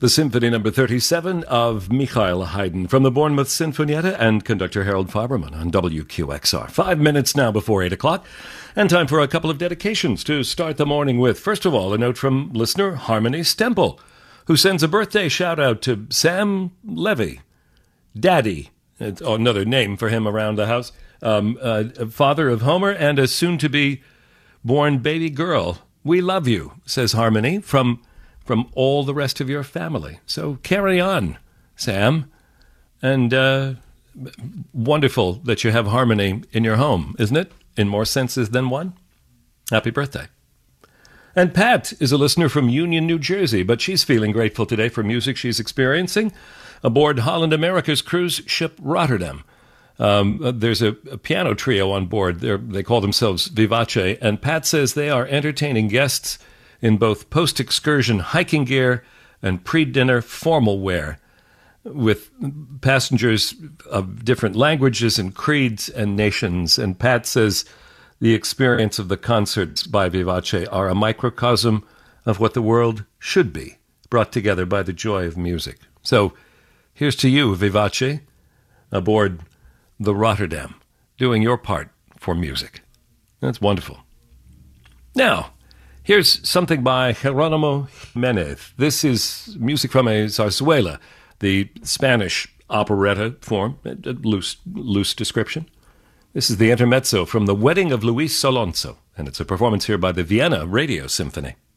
The Symphony Number 37 of Michael Haydn from the Bournemouth Sinfonietta and conductor Harold Farberman on WQXR. 5 minutes now before 8 o'clock, and time for a couple of dedications to start the morning with. First of all, a note from listener Harmony Stemple, who sends a birthday shout-out to Sam Levy, Daddy, another name for him around the house, father of Homer and a soon-to-be born baby girl. We love you, says Harmony, from all the rest of your family. So carry on, Sam. And wonderful that you have harmony in your home, isn't it? In more senses than one. Happy birthday. And Pat is a listener from Union, New Jersey, but she's feeling grateful today for music she's experiencing aboard Holland America's cruise ship Rotterdam. There's a piano trio on board. They call themselves Vivace, and Pat says they are entertaining guests in both post-excursion hiking gear and pre-dinner formal wear, with passengers of different languages and creeds and nations. And Pat says the experience of the concerts by Vivace are a microcosm of what the world should be, brought together by the joy of music. So here's to you, Vivace, aboard the Rotterdam, doing your part for music. That's wonderful. Now, here's something by Jerónimo Jiménez. This is music from a zarzuela, the Spanish operetta form, a loose description. This is the intermezzo from The Wedding of Luis Alonso, and it's a performance here by the Vienna Radio Symphony.